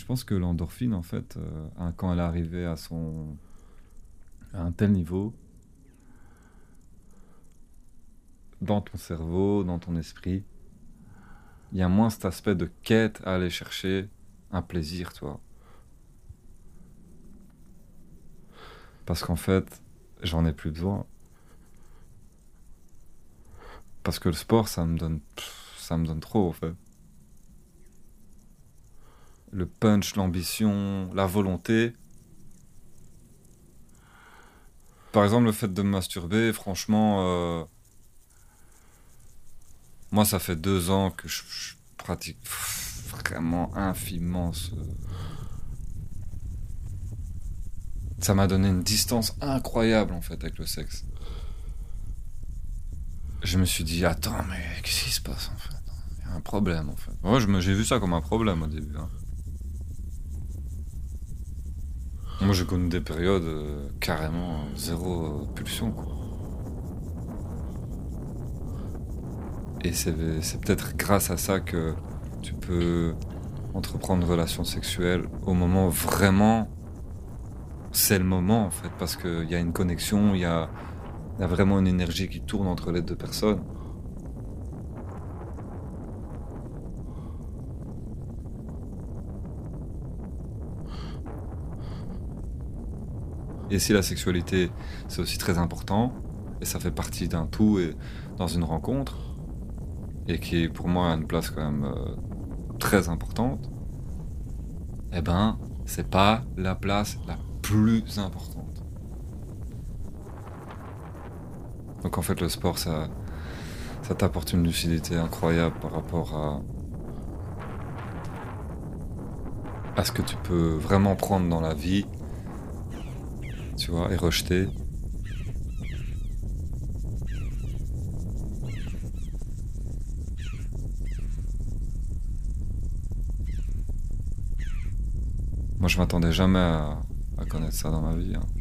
Je pense que l'endorphine, en fait, quand elle est arrivée à un tel niveau, dans ton cerveau, dans ton esprit, il y a moins cet aspect de quête à aller chercher un plaisir, tu vois. Parce qu'en fait, j'en ai plus besoin. Parce que le sport, ça me donne trop, en fait. Le punch, l'ambition, la volonté. Par exemple, le fait de me masturber, franchement, moi, ça fait 2 ans que je pratique vraiment infiniment ce... Ça m'a donné une distance incroyable, en fait, avec le sexe. Je me suis dit, attends, mais qu'est-ce qui se passe, en fait? Il y a un problème, en fait. Moi, j'ai vu ça comme un problème au début, hein. Moi, j'ai connu des périodes carrément zéro pulsion, quoi. Et c'est peut-être grâce à ça que tu peux entreprendre une relation sexuelle au moment où vraiment c'est le moment, en fait, parce qu'il y a une connexion, il y a vraiment une énergie qui tourne entre les deux personnes. Et si la sexualité, c'est aussi très important, et ça fait partie d'un tout et dans une rencontre, et qui pour moi a une place quand même très importante, eh ben, c'est pas la place la plus importante. Donc en fait, le sport, ça t'apporte une lucidité incroyable par rapport à ce que tu peux vraiment prendre dans la vie, tu vois, et rejeter. Moi, je m'attendais jamais à connaître ça dans ma vie, hein.